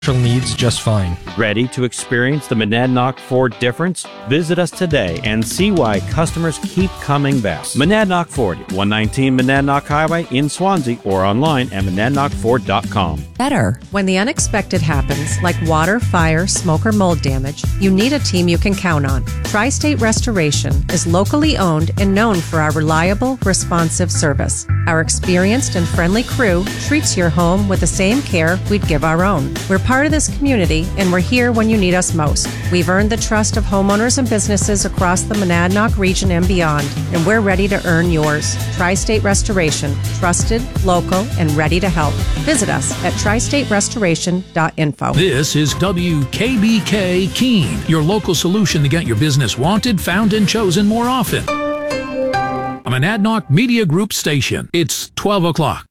needs just fine. Ready to experience the Monadnock Ford difference? Visit us today and see why customers keep coming back. Monadnock Ford, 119 Monadnock Highway in Swansea, or online at monadnockford.com. Better. When the unexpected happens, like water, fire, smoke, or mold damage, you need a team you can count on. Tri-State Restoration is locally owned and known for our reliable, responsive service. Our experienced and friendly crew treats your home with the same care we'd give our own. We're part of this community, and we're here when you need us most. We've earned the trust of homeowners and businesses across the Monadnock region and beyond, and we're ready to earn yours. Tri-State Restoration, trusted, local, and ready to help. Visit us at tristaterestoration.info. This is WKBK Keene, your local solution to get your business wanted, found, and chosen more often. A Monadnock Media Group station. It's 12 o'clock.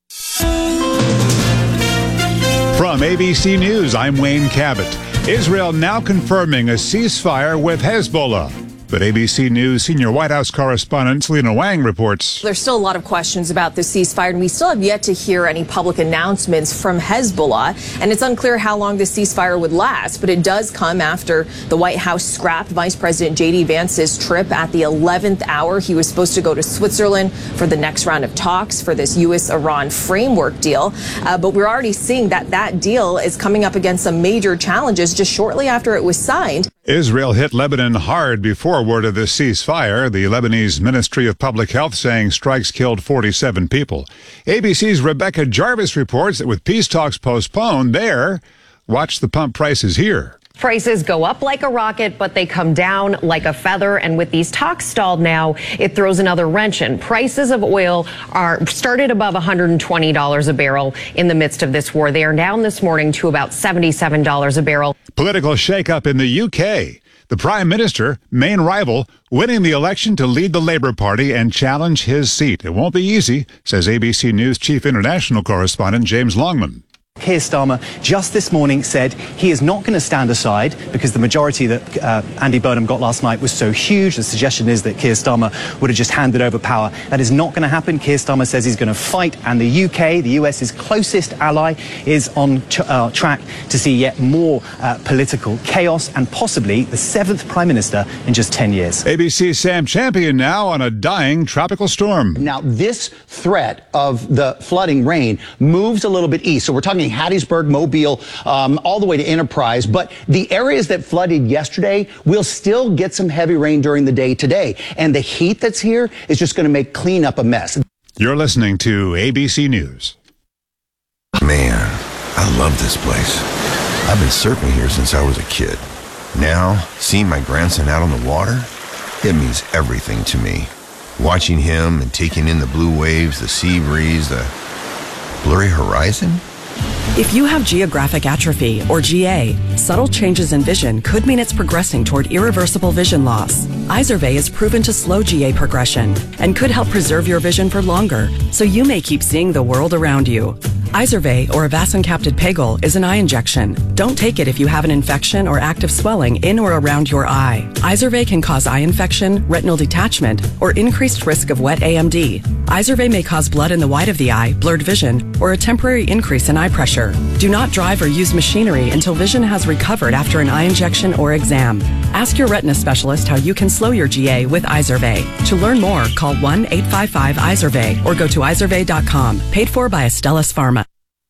From ABC News, I'm Wayne Cabot. Israel now confirming a ceasefire with Hezbollah. But ABC News senior White House correspondent Selena Wang reports. There's still a lot of questions about the ceasefire, and we still have yet to hear any public announcements from Hezbollah. And it's unclear how long the ceasefire would last, but it does come after the White House scrapped Vice President J.D. Vance's trip at the 11th hour. He was supposed to go to Switzerland for the next round of talks for this U.S.-Iran framework deal. But we're already seeing that deal is coming up against some major challenges just shortly after it was signed. Israel hit Lebanon hard before word of the ceasefire. The Lebanese Ministry of Public Health saying strikes killed 47 people. ABC's Rebecca Jarvis reports that with peace talks postponed there, watch the pump prices here. Prices go up like a rocket, but they come down like a feather. And with these talks stalled now, it throws another wrench in. Prices of oil are started above $120 a barrel in the midst of this war. They are down this morning to about $77 a barrel. Political shakeup in the UK. The Prime Minister, main rival, winning the election to lead the Labour Party and challenge his seat. It won't be easy, says ABC News chief international correspondent James Longman. Keir Starmer just this morning said he is not going to stand aside because the majority that Andy Burnham got last night was so huge. The suggestion is that Keir Starmer would have just handed over power. That is not going to happen. Keir Starmer says he's going to fight, and the UK, the US's closest ally, is on track to see yet more political chaos and possibly the 7th Prime Minister in just 10 years. ABC's Sam Champion now on a dying tropical storm. Now, this threat of the flooding rain moves a little bit east. So we're talking Hattiesburg, Mobile, all the way to Enterprise. But the areas that flooded yesterday will still get some heavy rain during the day today. And the heat that's here is just going to make cleanup a mess. You're listening to ABC News. Man, I love this place. I've been surfing here since I was a kid. Now, seeing my grandson out on the water, it means everything to me. Watching him and taking in the blue waves, the sea breeze, the blurry horizon. If you have geographic atrophy, or GA, subtle changes in vision could mean it's progressing toward irreversible vision loss. Izervay is proven to slow GA progression and could help preserve your vision for longer, so you may keep seeing the world around you. Izervay, or avacincaptad pegol, is an eye injection. Don't take it if you have an infection or active swelling in or around your eye. Izervay can cause eye infection, retinal detachment, or increased risk of wet AMD. Izervay may cause blood in the white of the eye, blurred vision, or a temporary increase in eye pressure. Do not drive or use machinery until vision has recovered after an eye injection or exam. Ask your retina specialist how you can slow your GA with Izervay. To learn more, call 1-855-IZERVAY or go to izervay.com. Paid for by Astellas Pharma.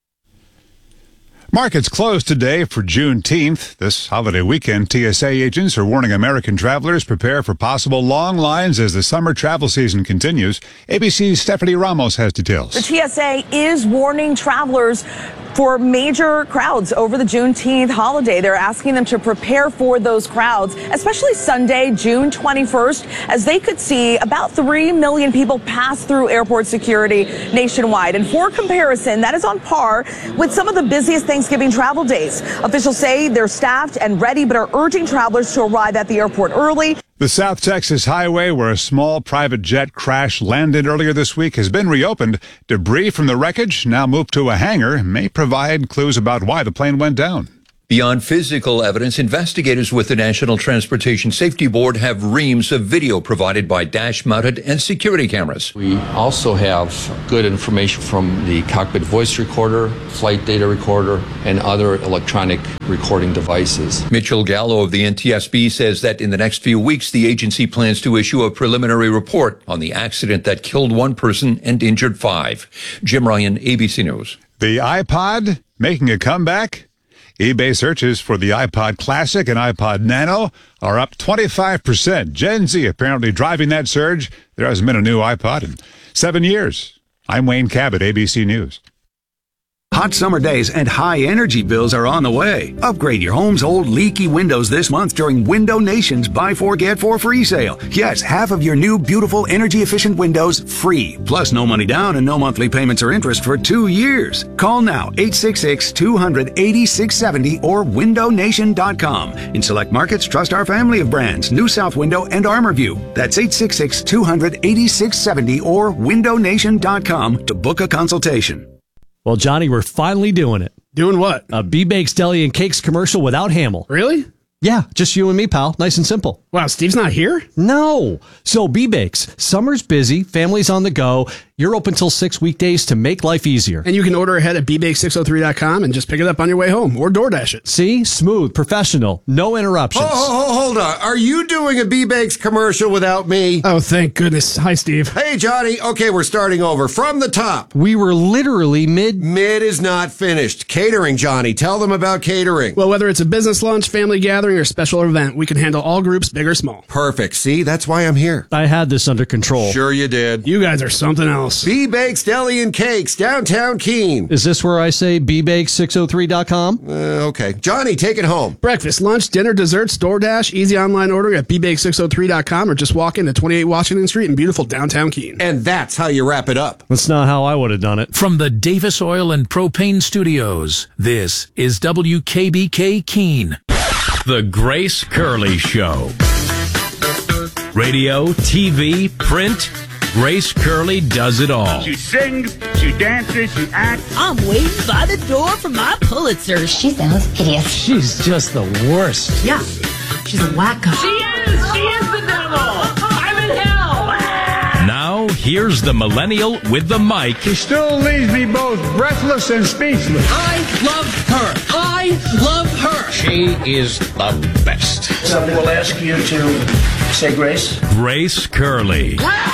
Markets closed today for Juneteenth. This holiday weekend, TSA agents are warning American travelers prepare for possible long lines as the summer travel season continues. ABC's Stephanie Ramos has details. The TSA is warning travelers for major crowds over the Juneteenth holiday. They're asking them to prepare for those crowds, especially Sunday, June 21st, as they could see about 3 million people pass through airport security nationwide. And for comparison, that is on par with some of the busiest Thanksgiving travel days. Officials say they're staffed and ready, but are urging travelers to arrive at the airport early. The South Texas Highway, where a small private jet crash landed earlier this week, has been reopened. Debris from the wreckage, now moved to a hangar, may provide clues about why the plane went down. Beyond physical evidence, investigators with the National Transportation Safety Board have reams of video provided by dash-mounted and security cameras. We also have good information from the cockpit voice recorder, flight data recorder, and other electronic recording devices. Mitchell Gallo of the NTSB says that in the next few weeks, the agency plans to issue a preliminary report on the accident that killed one person and injured 5. Jim Ryan, ABC News. The iPod making a comeback? eBay searches for the iPod Classic and iPod Nano are up 25%. Gen Z apparently driving that surge. There hasn't been a new iPod in 7 years. I'm Wayne Cabot, ABC News. Hot summer days and high energy bills are on the way. Upgrade your home's old leaky windows this month during Window Nation's Buy 4 Get 4 free sale. Yes, half of your new beautiful energy efficient windows free. Plus no money down and no monthly payments or interest for 2 years. Call now 866-200-8670 or windownation.com. In select markets, trust our family of brands, New South Window and ArmorView. That's 866-200-8670 or windownation.com to book a consultation. Well, Johnny, we're finally doing it. Doing what? A B-Bakes Deli and Cakes commercial without Hamill. Really? Yeah, just you and me, pal. Nice and simple. Wow, Steve's not here? No. So B-Bakes, summer's busy, family's on the go. You're open till 6 weekdays to make life easier. And you can order ahead at bbake603.com and just pick it up on your way home or DoorDash it. See? Smooth, professional, no interruptions. Hold on. Are you doing a B-Bakes commercial without me? Oh, thank goodness. Hi, Steve. Hey, Johnny. Okay, we're starting over. From the top. We were literally mid is not finished. Catering, Johnny. Tell them about catering. Well, whether it's a business lunch, family gathering, or special event, we can handle all groups, big or small. Perfect. See, that's why I'm here. I had this under control. Sure you did. You guys are something else. B-Bakes Deli and Cakes, downtown Keene. Is this where I say bbake603.com? Okay. Johnny, take it home. Breakfast, lunch, dinner, desserts, DoorDash, easy online ordering at bbake603.com or just walk into 28 Washington Street in beautiful downtown Keene. And that's how you wrap it up. That's not how I would have done it. From the Davis Oil and Propane Studios, this is WKBK Keene. The Grace Curley Show. Radio, TV, print. Grace Curley does it all. She sings, she dances, she acts. I'm waiting by the door for my Pulitzer. She sounds hideous. She's just the worst. Yeah, she's a wacko. She is the devil. I'm in hell. Now, here's the millennial with the mic. She still leaves me both breathless and speechless. I love her. I love her. She is the best. Somebody will ask you to say grace. Grace Curley.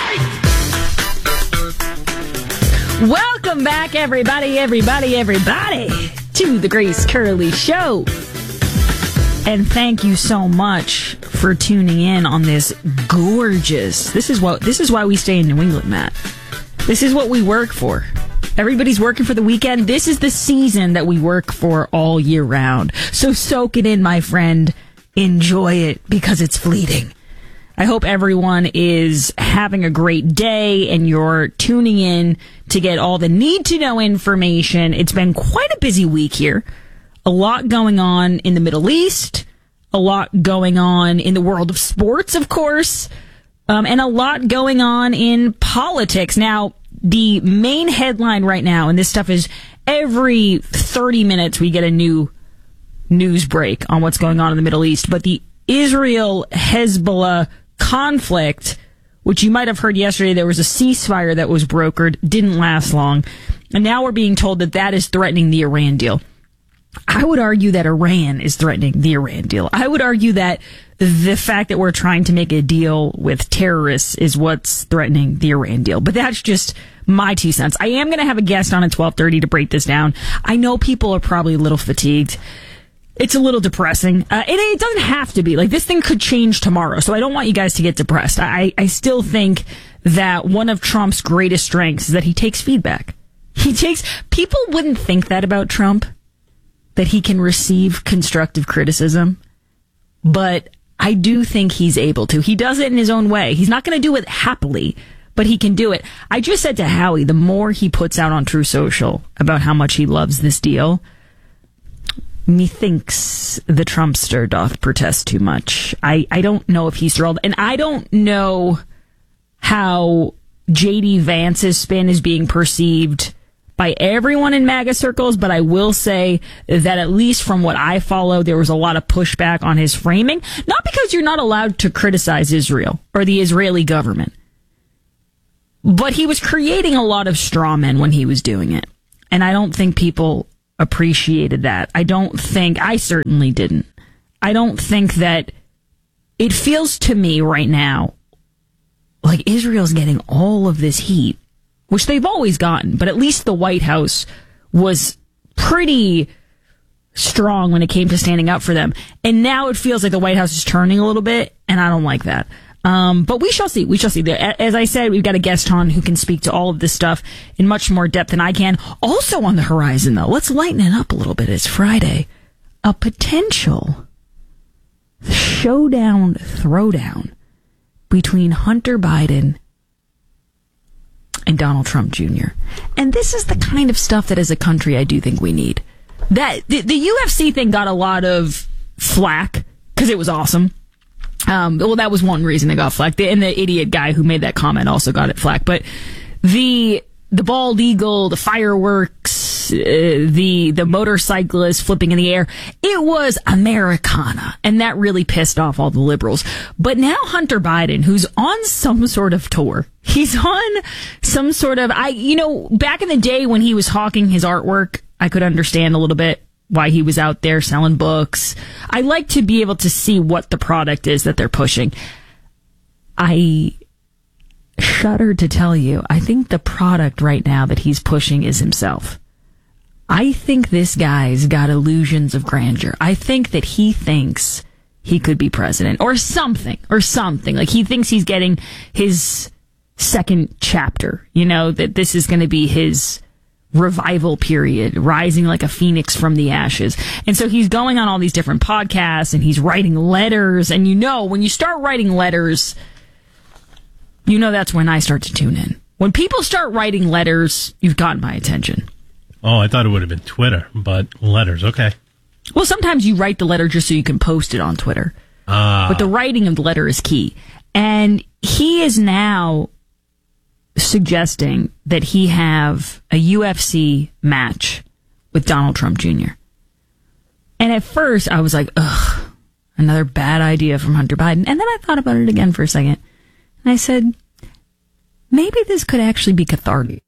Welcome back, everybody, to the Grace Curley Show. And thank you so much for tuning in on this gorgeous. This is why we stay in New England, Matt. This is what we work for. Everybody's working for the weekend. This is the season that we work for all year round. So soak it in, my friend. Enjoy it because it's fleeting. I hope everyone is having a great day and you're tuning in to get all the need-to-know information. It's been quite a busy week here. A lot going on in the Middle East, a lot going on in the world of sports, of course, and a lot going on in politics. Now, the main headline right now, and this stuff is every 30 minutes we get a new news break on what's going on in the Middle East, but the Israel-Hezbollah conflict, which you might have heard yesterday, there was a ceasefire that was brokered, didn't last long, and now we're being told that that is threatening the Iran deal. I would argue that Iran is threatening the Iran deal. I would argue that the fact that we're trying to make a deal with terrorists is what's threatening the Iran deal. But that's just my 2 cents. I am going to have a guest on at 12:30 to break this down. I know people are probably a little fatigued. It's a little depressing. And it doesn't have to be. Like, this thing could change tomorrow, so I don't want you guys to get depressed. I still think that one of Trump's greatest strengths is that he takes feedback. People wouldn't think that about Trump, that he can receive constructive criticism, but I do think he's able to. He does it in his own way. He's not going to do it happily, but he can do it. I just said to Howie, the more he puts out on True Social about how much he loves this deal, methinks the Trumpster doth protest too much. I don't know if he's thrilled, and I don't know how J.D. Vance's spin is being perceived by everyone in MAGA circles, but I will say that at least from what I follow, there was a lot of pushback on his framing. Not because you're not allowed to criticize Israel or the Israeli government, but he was creating a lot of straw men when he was doing it. And I don't think people appreciated that. I certainly didn't. I don't think that it feels to me right now like Israel's getting all of this heat, which they've always gotten, but at least the White House was pretty strong when it came to standing up for them. And now it feels like the White House is turning a little bit, and I don't like that. But we shall see. We shall see. As I said, we've got a guest on who can speak to all of this stuff in much more depth than I can. Also on the horizon, though, let's lighten it up a little bit. It's Friday. A potential showdown, throwdown between Hunter Biden and Donald Trump Jr. And this is the kind of stuff that as a country I do think we need. That the UFC thing got a lot of flack because it was awesome. Well, that was one reason it got flack. And the idiot guy who made that comment also got it flack. But the bald eagle, the fireworks, the motorcyclist flipping in the air, it was Americana. And that really pissed off all the liberals. But now Hunter Biden, who's on some sort of tour, he's on some sort of, back in the day when he was hawking his artwork, I could understand a little bit why he was out there selling books. I like to be able to see what the product is that they're pushing. I shudder to tell you, I think the product right now that he's pushing is himself. I think this guy's got illusions of grandeur. I think that he thinks he could be president or something. Like he thinks he's getting his second chapter, that this is going to be his revival period, rising like a phoenix from the ashes. And so he's going on all these different podcasts and he's writing letters. And when you start writing letters, that's when I start to tune in. When people start writing letters, you've gotten my attention. Oh, I thought it would have been Twitter, but letters, okay. Well, sometimes you write the letter just so you can post it on Twitter. But the writing of the letter is key. And he is now suggesting that he have a UFC match with Donald Trump Jr. And at first I was like, ugh, another bad idea from Hunter Biden. And then I thought about it again for a second. And I said, maybe this could actually be cathartic.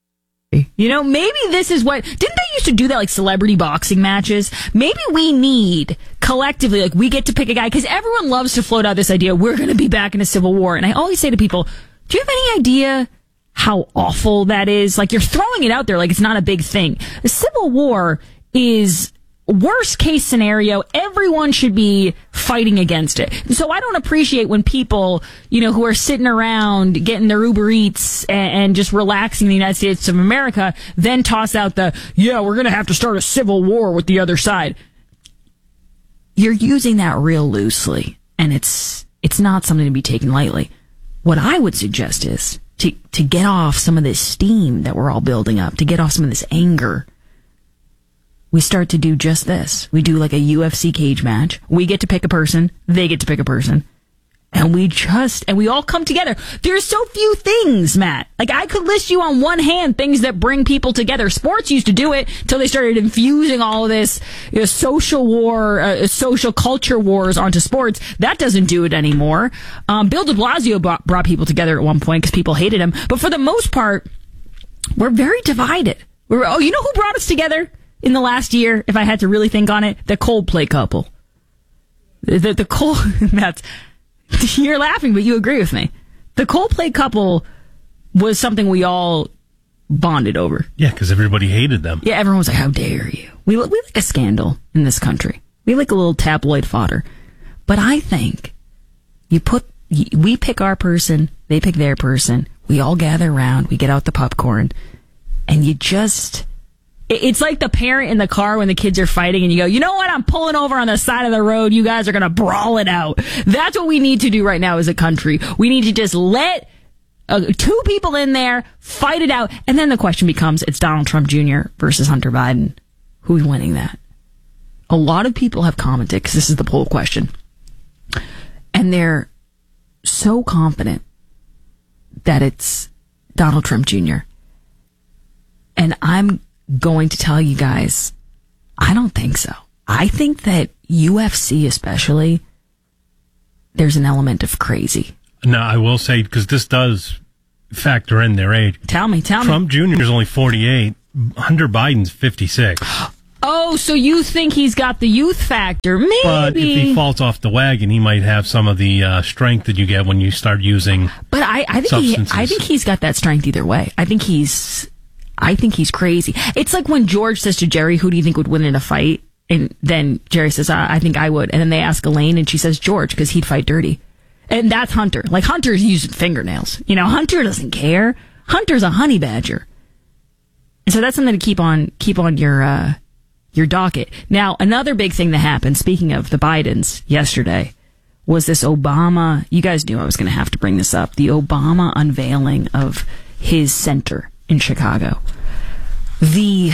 Maybe this is what, didn't they used to do that like celebrity boxing matches? Maybe we need collectively, like we get to pick a guy, because everyone loves to float out this idea, we're going to be back in a civil war. And I always say to people, do you have any idea how awful that is? Like, you're throwing it out there like it's not a big thing. A civil war is worst case scenario. Everyone should be fighting against it. So I don't appreciate when people, who are sitting around getting their Uber Eats and just relaxing in the United States of America, then toss out we're going to have to start a civil war with the other side. You're using that real loosely, and it's not something to be taken lightly. What I would suggest is to get off some of this steam that we're all building up, to get off some of this anger, we start to do just this. We do like a UFC cage match. We get to pick a person. They get to pick a person. And we all come together. There's so few things, Matt. Like, I could list you on one hand things that bring people together. Sports used to do it till they started infusing all of this social war, social culture wars onto sports. That doesn't do it anymore. Bill de Blasio brought people together at one point because people hated him. But for the most part, we're very divided. Who brought us together in the last year, if I had to really think on it? The Coldplay couple. That's... You're laughing, but you agree with me. The Coldplay couple was something we all bonded over. Yeah, because everybody hated them. Yeah, everyone was like, how dare you? We like a scandal in this country. We like a little tabloid fodder. But I think we pick our person, they pick their person, we all gather around, we get out the popcorn, and it's like the parent in the car when the kids are fighting and you go, you know what? I'm pulling over on the side of the road. You guys are going to brawl it out. That's what we need to do right now as a country. We need to just let two people in there fight it out. And then the question becomes, it's Donald Trump Jr. versus Hunter Biden. Who's winning that? A lot of people have commented, because this is the poll question. And they're so confident that it's Donald Trump Jr. And I'm going to tell you guys, I don't think so. I think that UFC especially, there's an element of crazy. No, I will say, because this does factor in their age. Tell me. Trump Jr. is only 48. Hunter Biden's 56. Oh, so you think he's got the youth factor? Maybe. But if he falls off the wagon, he might have some of the strength that you get when you start using substances. I think he's got that strength either way. I think he's crazy. It's like when George says to Jerry, who do you think would win in a fight? And then Jerry says, I think I would. And then they ask Elaine, and she says George, because he'd fight dirty. And that's Hunter. Like, Hunter's using fingernails. Hunter doesn't care. Hunter's a honey badger. And so that's something to keep on your docket. Now, another big thing that happened, speaking of the Bidens yesterday, was this Obama, you guys knew I was going to have to bring this up, the Obama unveiling of his center in Chicago. The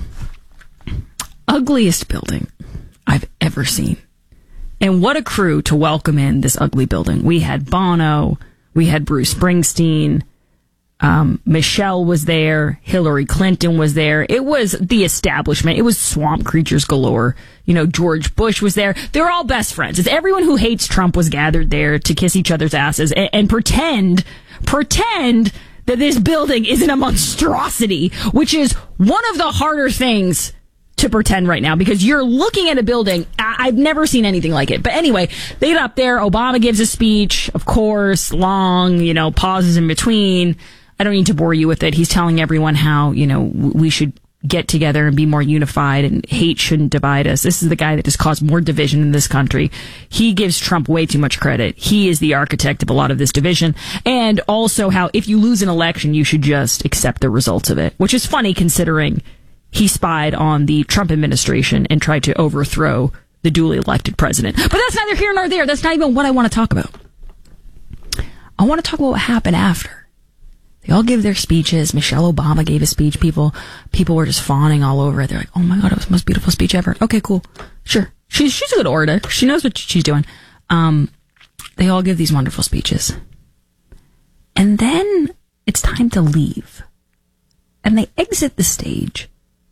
ugliest building I've ever seen. And what a crew to welcome in this ugly building. We had Bono, we had Bruce Springsteen, Michelle was there, Hillary Clinton was there. It was the establishment. It was swamp creatures galore. George Bush was there. They're all best friends. It's everyone who hates Trump was gathered there to kiss each other's asses and pretend that this building isn't a monstrosity, which is one of the harder things to pretend right now, because you're looking at a building. I've never seen anything like it. But anyway, they get up there. Obama gives a speech, of course, long, pauses in between. I don't need to bore you with it. He's telling everyone how, we should get together and be more unified, and hate shouldn't divide us. This is the guy that has caused more division in this country. He gives Trump way too much credit. He is the architect of a lot of this division. And also how if you lose an election, you should just accept the results of it, which is funny considering he spied on the Trump administration and tried to overthrow the duly elected president. But that's neither here nor there. That's not even what I want to talk about. I want to talk about what happened after. They all give their speeches. Michelle Obama gave a speech. People were just fawning all over it. They're like, oh my God, it was the most beautiful speech ever. Okay, cool. Sure. She's a good orator. She knows what she's doing. They all give these wonderful speeches. And then it's time to leave. And they exit the stage.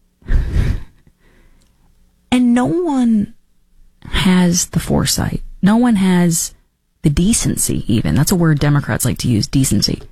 And no one has the foresight. No one has the decency, even. That's a word Democrats like to use, decency.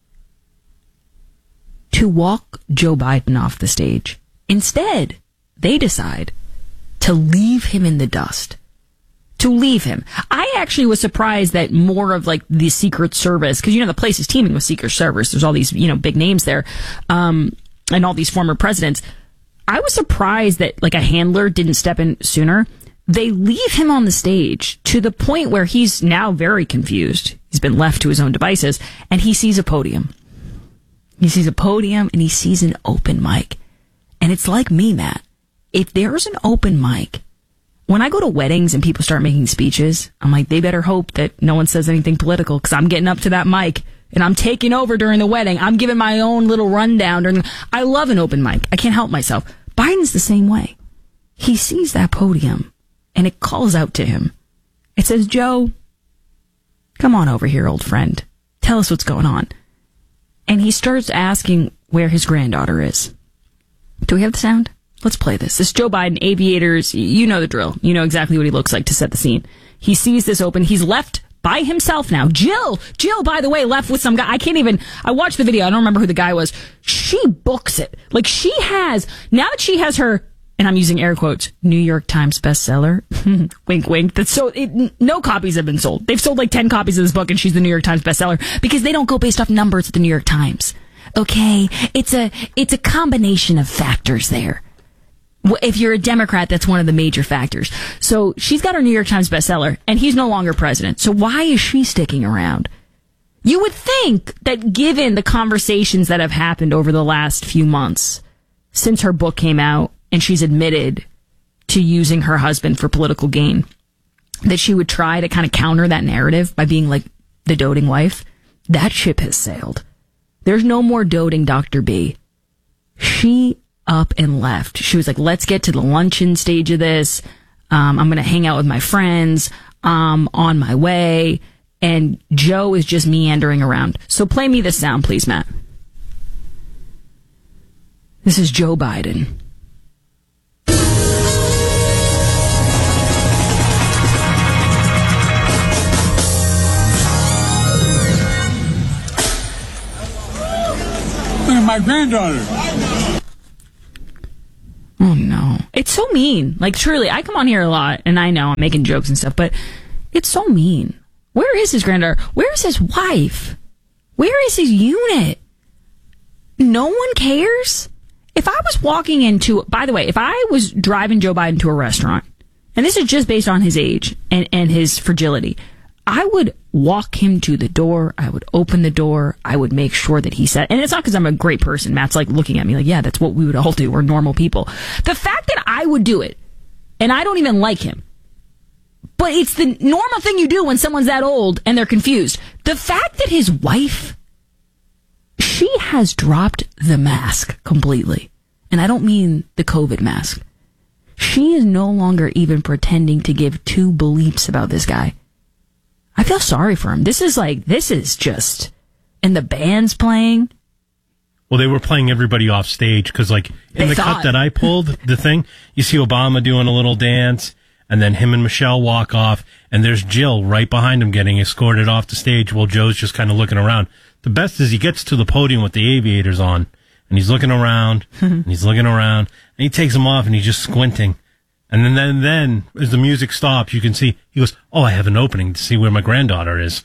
To walk Joe Biden off the stage. Instead, they decide to leave him in the dust. To leave him. I actually was surprised that more of the Secret Service, because the place is teeming with Secret Service. There's all these big names there, and all these former presidents. I was surprised that a handler didn't step in sooner. They leave him on the stage to the point where he's now very confused. He's been left to his own devices, and he sees a podium. He sees a podium and he sees an open mic. And it's like me, Matt. If there's an open mic, when I go to weddings and people start making speeches, I'm like, they better hope that no one says anything political, because I'm getting up to that mic and I'm taking over during the wedding. I'm giving my own little rundown. I love an open mic. I can't help myself. Biden's the same way. He sees that podium and it calls out to him. It says, Joe, come on over here, old friend. Tell us what's going on. And he starts asking where his granddaughter is. Do we have the sound? Let's play this. This is Joe Biden, aviators. You know the drill. You know exactly what he looks like to set the scene. He sees this open. He's left by himself now. Jill, by the way, left with some guy. I watched the video. I don't remember who the guy was. She books it. Now that she has her, and I'm using air quotes, New York Times bestseller. Wink, wink. No copies have been sold. They've sold 10 copies of this book, and she's the New York Times bestseller, because they don't go based off numbers at the New York Times. Okay? It's a combination of factors there. If you're a Democrat, that's one of the major factors. So she's got her New York Times bestseller, and he's no longer president. So why is she sticking around? You would think that given the conversations that have happened over the last few months since her book came out, and she's admitted to using her husband for political gain, that she would try to kind of counter that narrative by being the doting wife. That ship has sailed. There's no more doting Dr. B. She up and left. She was like, let's get to the luncheon stage of this. I'm going to hang out with my friends. I'm on my way. And Joe is just meandering around. So play me this sound, please, Matt. This is Joe Biden. My granddaughter. Oh no. It's so mean. Like, truly, I come on here a lot, and I know I'm making jokes and stuff, but it's so mean. Where is his granddaughter? Where is his wife? Where is his unit? No one cares? If I was walking into, by the way, if I was driving Joe Biden to a restaurant, and this is just based on his age and his fragility, I would walk him to the door. I would open the door. I would make sure that he said, and it's not because I'm a great person. Matt's like looking at me like, yeah, that's what we would all do. We're normal people. The fact that I would do it, and I don't even like him, but it's the normal thing you do when someone's that old and they're confused. The fact that his wife, she has dropped the mask completely. And I don't mean the COVID mask. She is no longer even pretending to give two bleeps about this guy. I feel sorry for him. This is just, and the band's playing. Well, they were playing everybody off stage because, like, in the cut that I pulled, the thing, you see Obama doing a little dance, and then him and Michelle walk off, and there's Jill right behind him getting escorted off the stage while Joe's just kind of looking around. The best is he gets to the podium with the aviators on, and he's looking around, and he's looking around, and he takes them off, and he's just squinting. And then, as the music stops, you can see, he goes, oh, I have an opening to see where my granddaughter is.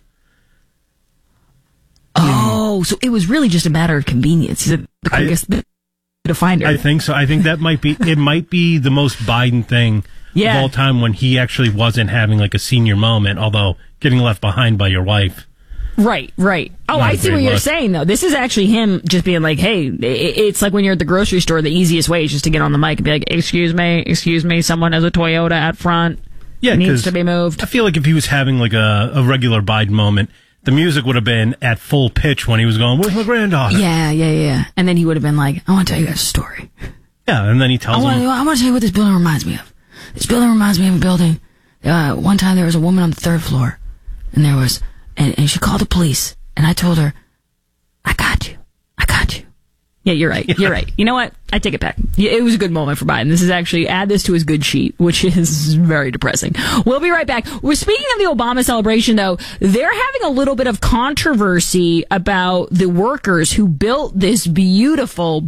Oh, so it was really just a matter of convenience. The quickest bit to find her. I think so. I think that might be the most Biden thing of all time when he actually wasn't having like a senior moment, although getting left behind by your wife. Right. Oh, I see what you're saying, though. This is actually him just being like, hey, it's like when you're at the grocery store, the easiest way is just to get on the mic and be like, excuse me, someone has a Toyota out front. Yeah, needs to be moved. I feel like if he was having like a regular Biden moment, the music would have been at full pitch when he was going, where's my granddaughter? Yeah. And then he would have been like, I want to tell you guys a story. Yeah, and then he tells them. I want to tell you what this building reminds me of. This building reminds me of a building. One time there was a woman on the third floor, and there was... And she called the police, and I told her, I got you. Yeah, you're right. You know what? I take it back. It was a good moment for Biden. This is actually, add this to his good sheet, which is very depressing. We'll be right back. We're speaking of the Obama celebration, though. They're having a little bit of controversy about the workers who built this beautiful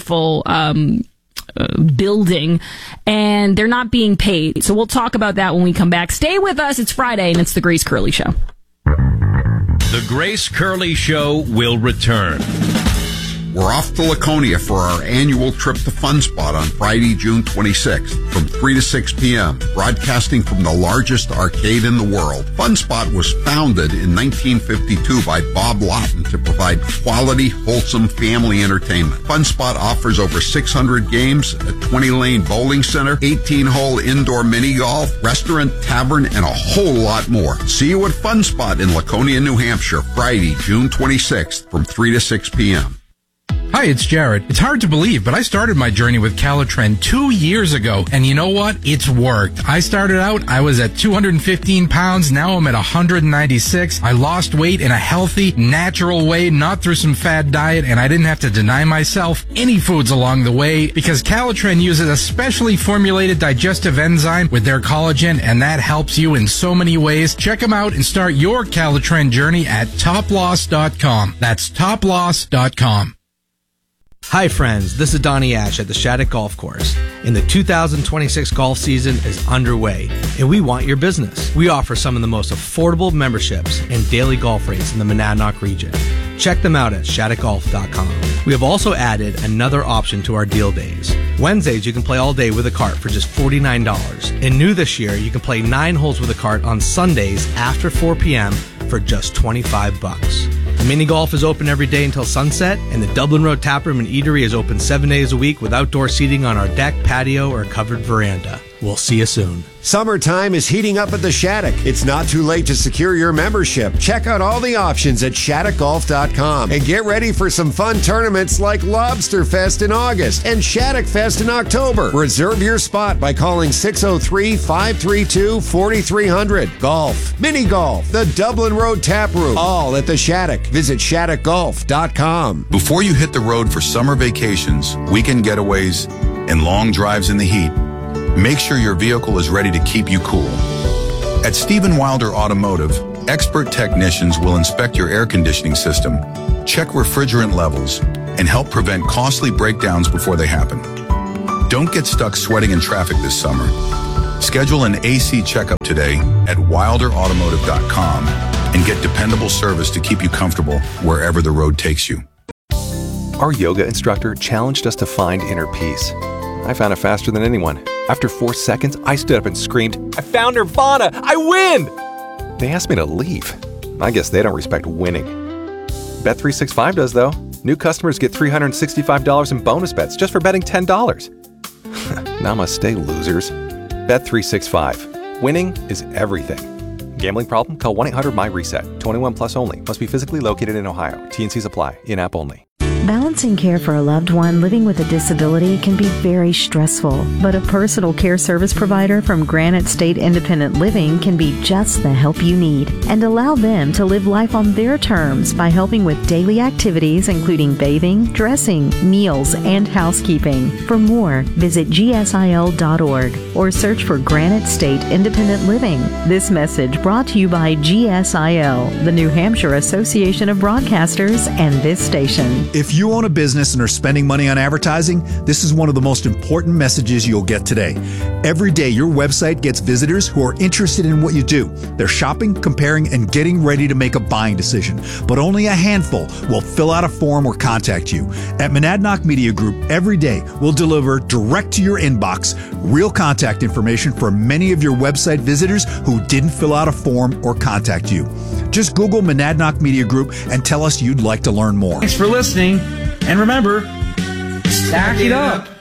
building, and they're not being paid. So we'll talk about that when we come back. Stay with us. It's Friday, and it's the Grace Curley Show. The Grace Curley Show will return. We're off to Laconia for our annual trip to Fun Spot on Friday, June 26th from 3 to 6 p.m., broadcasting from the largest arcade in the world. Fun Spot was founded in 1952 by Bob Lawton to provide quality, wholesome family entertainment. Fun Spot offers over 600 games, a 20-lane bowling center, 18-hole indoor mini golf, restaurant, tavern, and a whole lot more. See you at Fun Spot in Laconia, New Hampshire, Friday, June 26th from 3 to 6 p.m. Hi, it's Jared. It's hard to believe, but I started my journey with Calitren 2 years ago, and you know what? It's worked. I started out, I was at 215 pounds, now I'm at 196. I lost weight in a healthy, natural way, not through some fad diet, and I didn't have to deny myself any foods along the way, because Calitren uses a specially formulated digestive enzyme with their collagen, and that helps you in so many ways. Check them out and start your Calitren journey at toploss.com. That's toploss.com. Hi friends, this is Donnie Ash at the Shattuck Golf Course, and the 2026 golf season is underway, and we want your business. We offer some of the most affordable memberships and daily golf rates in the Monadnock region. Check them out at shattuckgolf.com. We have also added another option to our deal days. Wednesdays, you can play all day with a cart for just $49. And new this year, you can play 9 holes with a cart on Sundays after 4 p.m. for just $25. Mini golf is open every day until sunset, and the Dublin Road Taproom and Eatery is open 7 days a week with outdoor seating on our deck, patio, or covered veranda. We'll see you soon. Summertime is heating up at the Shattuck. It's not too late to secure your membership. Check out all the options at ShattuckGolf.com and get ready for some fun tournaments like Lobster Fest in August and Shattuck Fest in October. Reserve your spot by calling 603-532-4300. Golf, mini golf, the Dublin Road Tap Room, all at the Shattuck. Visit ShattuckGolf.com. Before you hit the road for summer vacations, weekend getaways, and long drives in the heat, make sure your vehicle is ready to keep you cool. At Stephen Wilder Automotive, expert technicians will inspect your air conditioning system, check refrigerant levels, and help prevent costly breakdowns before they happen. Don't get stuck sweating in traffic this summer. Schedule an AC checkup today at wilderautomotive.com and get dependable service to keep you comfortable wherever the road takes you. Our yoga instructor challenged us to find inner peace. I found it faster than anyone. After 4 seconds, I stood up and screamed, "I found Nirvana! I win!" They asked me to leave. I guess they don't respect winning. Bet365 does, though. New customers get $365 in bonus bets just for betting $10. Namaste, losers. Bet365. Winning is everything. Gambling problem? Call 1-800-MY-RESET. 21 plus only. Must be physically located in Ohio. T&Cs apply. In-app only. Balancing care for a loved one living with a disability can be very stressful, but a personal care service provider from Granite State Independent Living can be just the help you need and allow them to live life on their terms by helping with daily activities including bathing, dressing, meals, and housekeeping. For more, visit gsil.org or search for Granite State Independent Living. This message brought to you by GSIL, the New Hampshire Association of Broadcasters, and this station. If you own a business and are spending money on advertising, this is one of the most important messages you'll get today. Every day, your website gets visitors who are interested in what you do. They're shopping, comparing, and getting ready to make a buying decision. But only a handful will fill out a form or contact you. At Monadnock Media Group, every day we'll deliver direct to your inbox real contact information for many of your website visitors who didn't fill out a form or contact you. Just Google Monadnock Media Group and tell us you'd like to learn more. Thanks for listening. And remember, stack it up.